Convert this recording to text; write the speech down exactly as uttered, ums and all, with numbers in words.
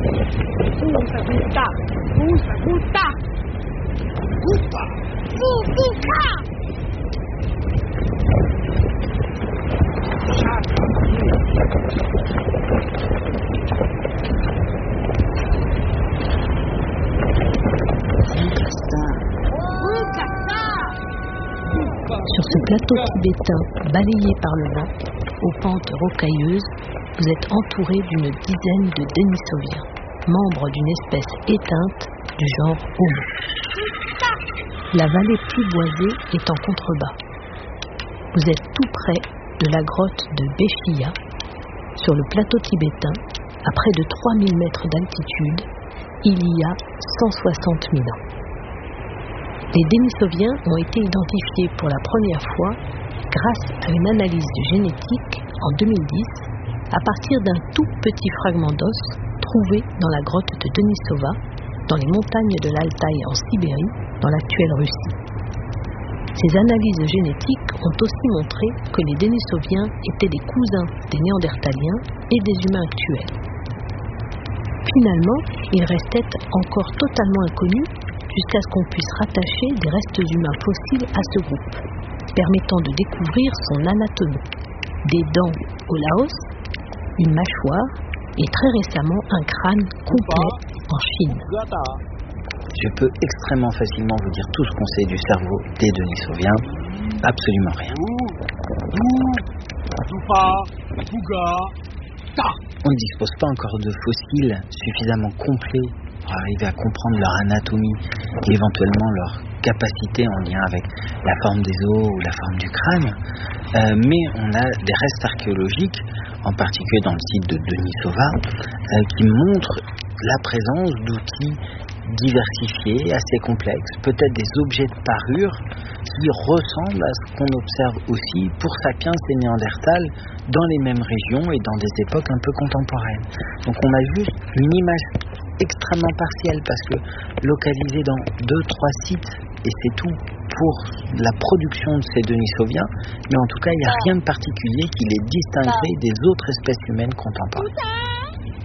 Gusta, gusta, gusta, gusta. Gusta. Gusta. Sur ce plateau tibétain balayé par le vent, aux pentes rocailleuses, vous êtes entouré d'une dizaine de Denisoviens, membres d'une espèce éteinte du genre Homo. La vallée plus boisée est en contrebas. Vous êtes tout près de la grotte de Béchia, sur le plateau tibétain, à près de trois mille mètres d'altitude, il y a cent soixante mille ans. Les Denisoviens ont été identifiés pour la première fois grâce à une analyse génétique en deux mille dix à partir d'un tout petit fragment d'os trouvé dans la grotte de Denisova, dans les montagnes de l'Altaï en Sibérie, dans l'actuelle Russie. Ces analyses génétiques ont aussi montré que les Denisoviens étaient des cousins des Néandertaliens et des humains actuels. Finalement, il restait encore totalement inconnu jusqu'à ce qu'on puisse rattacher des restes humains fossiles à ce groupe, permettant de découvrir son anatomie. Des dents au Laos, une mâchoire et très récemment un crâne complet en Chine. Je peux extrêmement facilement vous dire tout ce qu'on sait du cerveau des Denisoviens. Absolument rien. On ne dispose pas encore de fossiles suffisamment complets pour arriver à comprendre leur anatomie et éventuellement leur capacité en lien avec la forme des os ou la forme du crâne. Euh, mais on a des restes archéologiques, en particulier dans le site de Denisova, euh, qui montrent la présence d'outils diversifiés, assez complexes, peut-être des objets de parure qui ressemblent à ce qu'on observe aussi pour Sapiens et Néandertal dans les mêmes régions et dans des époques un peu contemporaines. Donc on a juste une image extrêmement partielle parce que localisée dans deux, trois sites, et c'est tout pour la production de ces Denisoviens, mais en tout cas il n'y a rien de particulier qui les distinguerait des autres espèces humaines contemporaines.